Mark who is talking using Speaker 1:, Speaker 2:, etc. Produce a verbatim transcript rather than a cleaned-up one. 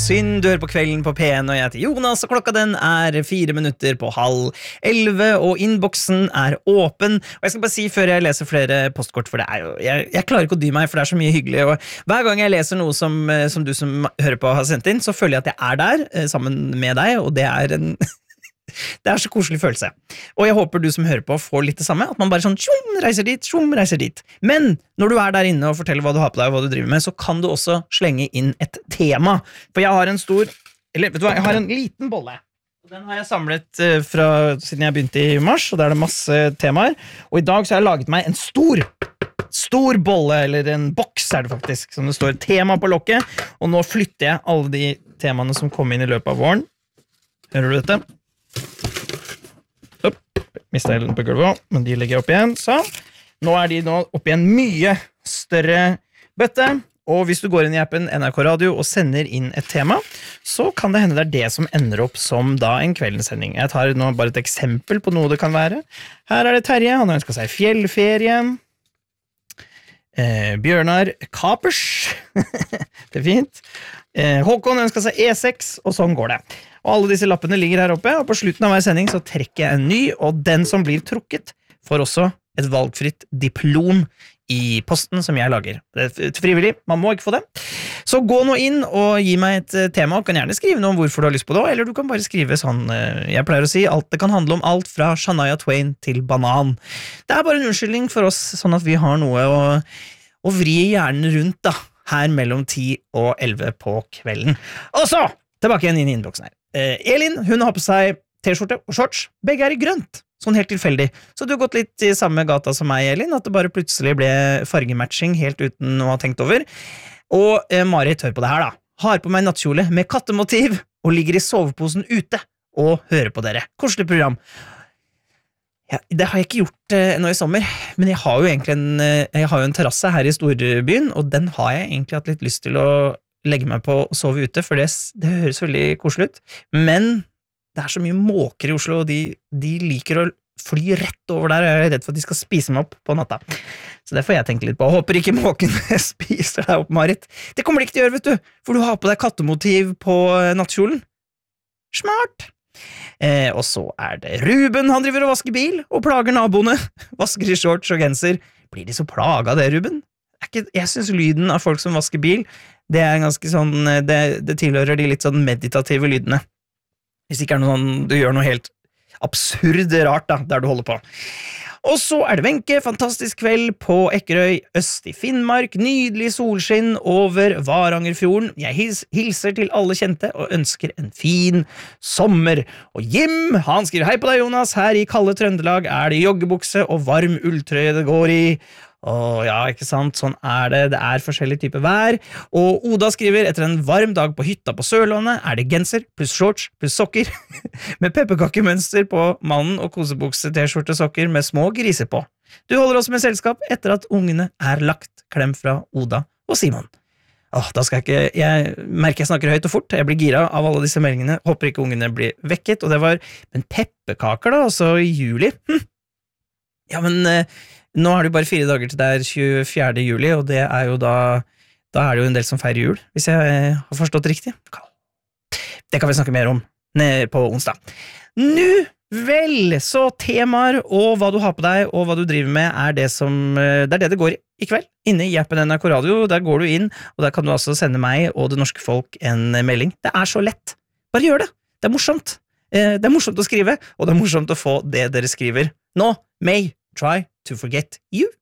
Speaker 1: Synd, du hører på Kvelden på P en, og jeg heter Jonas, og klokka den er fire minutter på halv elleve, og innboksen er åpen. Og jeg skal bare si før jeg leser flere postkort, for det er jo, jeg, jeg klarer ikke å dy meg, for det er så mye hyggelig, og hver gang jeg leser noe som, som du som hører på har sendt inn, så føler jeg at jeg er der, sammen med deg, og det er en... Det er så koselig følelse. Og jeg håper du som hører på får litt det samme, at man bare sånn tjom, reiser dit, tjom, reiser dit. Men når du er der inne og forteller hva du har på deg og hva du driver med, så kan du også slenge inn et tema. For jeg har en stor, eller vet du hva, jeg har en liten bolle. Den har jeg samlet uh, fra siden jeg begynte i mars, og der er det masse temaer. Og i dag så har jeg laget meg en stor, stor bolle, eller en boks er det faktisk, som det står tema på lokket. Og nå flytter jeg alle de temaene som kom inn i løpet av våren. Hører du dette? Opp, mistet jeg den på gulvet, men de legger jeg opp igjen, så. Nå er de nå opp i en mye større bøtte, og hvis du går inn i appen N R K Radio og sender inn et tema, så kan det hende det er det som ender opp som da en kveldensending. Jeg tar nå bare et eksempel på noe det kan være. Her er det Terje, han ønsker seg fjellferie. Eh, Bjørnar Kapers, det er fint. Eh, Håkon ønsker seg E seks, og sånn går det. Og alle disse lappene ligger her oppe, og på slutten av hver sending så trekker jeg en ny, og den som blir trukket får også et valgfritt diplom i posten som jeg lager. Det er frivillig, man må ikke få det. Så gå nå inn og gi meg et tema, og kan gjerne skrive noe om hvorfor du har lyst på det, eller du kan bare skrive sånn, jeg pleier å si, alt, det kan handle om alt fra Shania Twain til banan. Det er bare en unnskyldning for oss, sånn at vi har noe å, å vri hjernen rundt da, her mellom ti og elleve på kvelden. Og så, tilbake igjen inn i innboksen her. Uh, Elin, hun har på seg t-skjorte og shorts. Begge er i grønt, sånn helt tilfeldig. Så du har gått litt i samme gata som meg, Elin, at det bare plutselig ble fargematching helt uten å ha tenkt over. Og uh, Marit, hør på det her da. Har på meg nattkjole med kattemotiv og ligger i soveposen ute og hører på dere. Koselig program. Ja, det har jeg ikke gjort uh, nå i sommer, men jeg har jo egentlig en, uh, jeg har jo en terrasse her i storbyen, og den har jeg egentlig hatt litt lyst til å legge meg på og sove ute, for det, det høres veldig koselig ut, men det er så mye måker i Oslo, og de, de liker å fly rett over der, og jeg er redd for at de skal spise meg opp på natta. Så det får jeg tenke litt på. Jeg håper ikke måken spiser deg opp, Marit. Det kommer de ikke til å gjøre, vet du, for du har på deg kattemotiv på nattkjolen. Smart! Eh, og så er det Ruben, han driver og vasker bil, og plager naboene. Vasker i shorts og genser. Blir de så plaget av det, Ruben? Ikke, jeg synes lyden av folk som vasker bil, det er ganske sånn, det, det tilhører de litt sånn meditative lydene. Hvis ikke er noe sånn, du gjør noe helt absurd rart da, der du holder på. Og så er det Wenche, fantastisk kveld på Ekkerøy, øst i Finnmark, nydelig solskinn over Varangerfjorden. Jeg hils, hilser til alle kjente og ønsker en fin sommer. Og Jim, han skriver, hei på deg Jonas, her i kalde Trøndelag er det joggebukse og varm ulltrøye det går i. Åh, ja, ikke sant, sånn er det, det er forskjellige typer vær, og Oda skriver, etter en varm dag på hytta på Sørlandet, er det genser, pluss shorts, pluss sokker, med pepperkakemønster på mannen og kosebukse, t-skjorte, sokker med små griser på. Du holder oss med selskap etter at ungene er lagt, klem fra Oda og Simon. Åh, da skal jeg ikke, jeg merker jeg snakker høyt og fort, jeg blir gira av alle disse meldingene, håper ikke ungene blir vekket, og det var, men pepperkaker da, altså i juli, hm. Ja, men... Nå er det jo bare fire dager til det er tjuefjerde juli, og det er jo da, da er det jo en del som feirer jul, hvis jeg har forstått riktig. Det kan vi snakke mer om på onsdag. Nå vel, så temaer og hva du har på deg, og hva du driver med, er det som, det er det det går i, i kveld. Inne i appen N R K Radio, der går du inn, og der kan du altså sende meg og det norske folk en melding. Det er så lett. Bare gjør det. Det er morsomt. Det er morsomt å skrive, og det er morsomt å få det dere skriver. Nå, May, try to forget you.